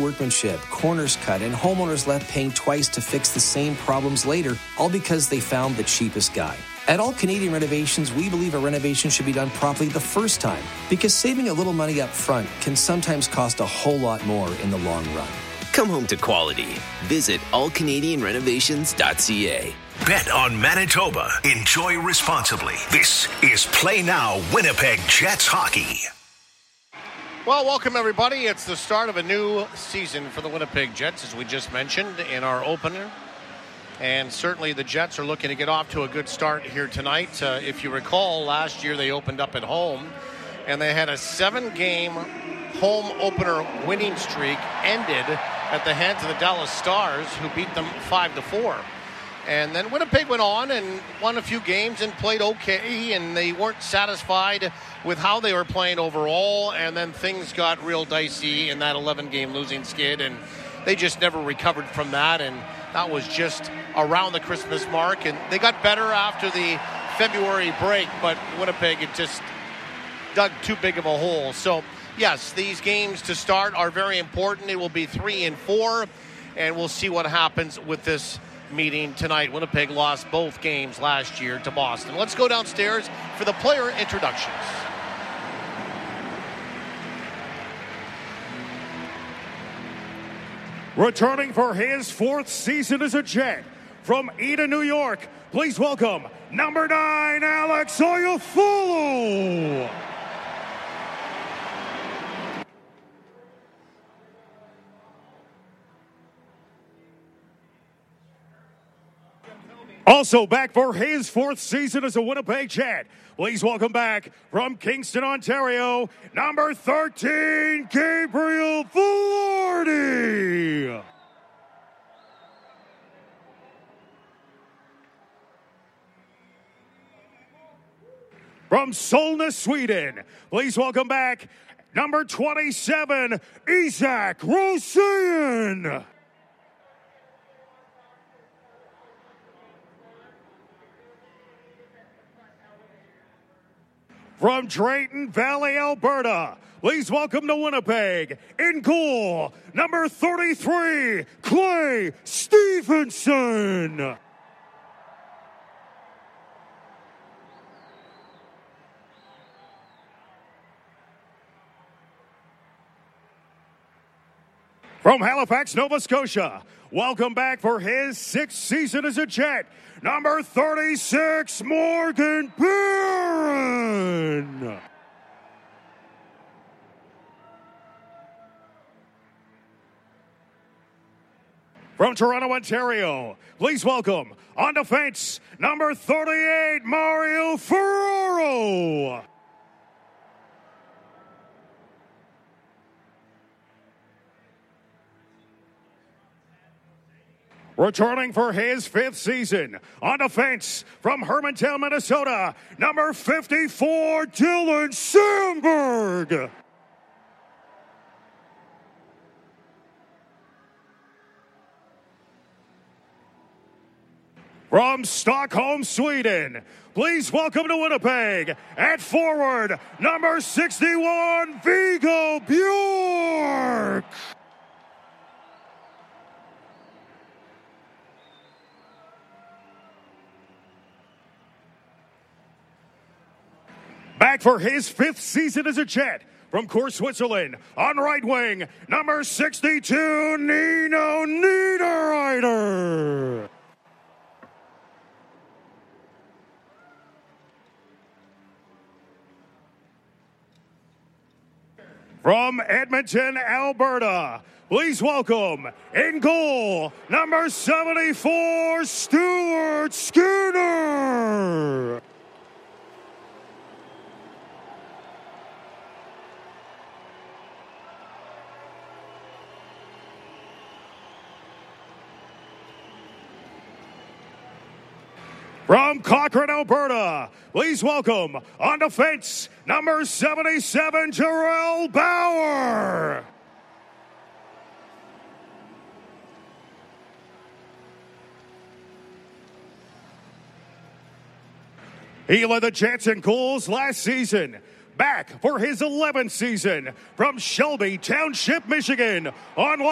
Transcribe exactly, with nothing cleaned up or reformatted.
workmanship, corners cut, and homeowners left paying twice to fix the same problems later, all because they found the cheapest guy. At All Canadian Renovations, we believe a renovation should be done properly the first time, because saving a little money up front can sometimes cost a whole lot more in the long run. Come home to quality. Visit all canadian renovations dot c a. Bet on Manitoba. Enjoy responsibly. This is Play Now Winnipeg Jets Hockey. Well, welcome everybody. It's the start of a new season for the Winnipeg Jets, as we just mentioned in our opener. And certainly the Jets are looking to get off to a good start here tonight. Uh, if you recall, last year they opened up at home, and they had a seven-game home opener winning streak ended at the hands of the Dallas Stars, who beat them five to four. And then Winnipeg went on and won a few games and played okay, and they weren't satisfied with how they were playing overall, and then things got real dicey in that eleven-game losing skid, and they just never recovered from that, and that was just around the Christmas mark, and they got better after the February break, but Winnipeg had just dug too big of a hole. So, yes, these games to start are very important. It will be three and four, and we'll see what happens with this meeting tonight. Winnipeg lost both games last year to Boston. Let's go downstairs for the player introductions. Returning for his fourth season as a Jet, from Eden, New York, please welcome number nine, Alex Iafallo. Also back for his fourth season as a Winnipeg Jet, please welcome back from Kingston, Ontario, number thirteen, Gabriel Vilardi. From Solna, Sweden, please welcome back number twenty-seven, Isak Rosén. From Drayton Valley, Alberta, please welcome to Winnipeg, in goal, number thirty-three, Clay Stevenson. From Halifax, Nova Scotia, welcome back for his sixth season as a Jet, number thirty-six, Morgan Barron. From Toronto, Ontario, please welcome, on defense, number thirty-eight, Mario Ferraro. Returning for his fifth season, on defense, from Hermantown, Minnesota, number fifty-four, Dylan Samberg. From Stockholm, Sweden, please welcome to Winnipeg, at forward, number sixty-one, Viggo Bjork. Back for his fifth season as a Jet, from Cours, Switzerland, on right wing, number sixty-two, Nino Niederreiter. From Edmonton, Alberta, please welcome, in goal, number seventy-four, Stuart Skinner. From Cochrane, Alberta, please welcome, on defense, number seventy-seven, Jarrell Bauer. He led the Jets in goals last season. Back for his eleventh season, from Shelby Township, Michigan, on